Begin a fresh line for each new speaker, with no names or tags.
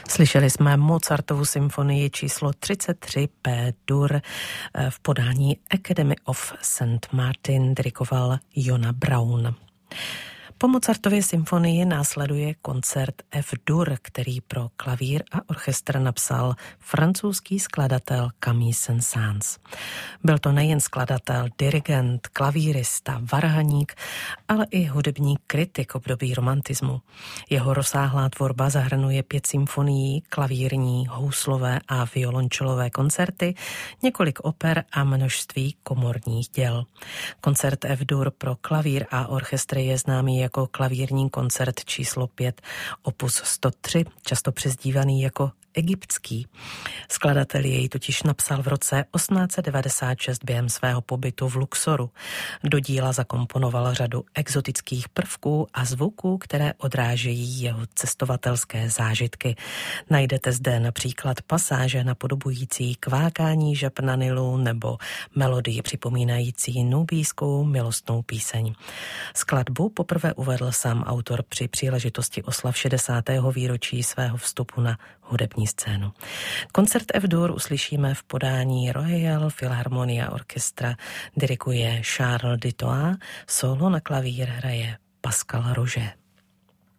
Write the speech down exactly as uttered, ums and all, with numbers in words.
Slyšeli jsme Mozartovu symfonii číslo třicet tři P-dur v podání Academy of Saint Martin, dirigoval Jona Braun. Po Mozartově symfonii následuje koncert F-dur, který pro klavír a orchestr napsal francouzský skladatel Camille Saint-Saëns. Byl to nejen skladatel, dirigent, klavírista, varhaník, ale i hudební kritik období romantismu. Jeho rozsáhlá tvorba zahrnuje pět symfonií, klavírní, houslové a violončelové koncerty, několik oper a množství komorních děl. Koncert F-dur pro klavír a orchestr je známý jako jako klavírní koncert číslo pět, opus sto tři, často přezdívaný jako egyptský. Skladatel jej totiž napsal v roce osmnáct set devadesát šest během svého pobytu v Luxoru. Do díla zakomponoval řadu exotických prvků a zvuků, které odrážejí jeho cestovatelské zážitky. Najdete zde například pasáže napodobující kvákání žab na Nilu nebo melodii připomínající nubijskou milostnou píseň. Skladbu poprvé uvedl sám autor při příležitosti oslav šedesátého výročí svého vstupu na hudební scénu. Koncert F-dur uslyšíme v podání Royal Philharmonia Orchestra, diriguje Charles Ditois, solo na klavír hraje Pascal Roger.